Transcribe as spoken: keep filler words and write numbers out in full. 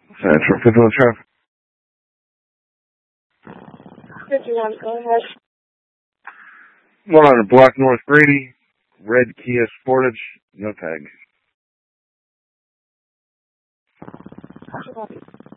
Central fifty-one traffic. fifty-one, go ahead. one hundred Block North Grady, red Kia Sportage, no tag. Copy.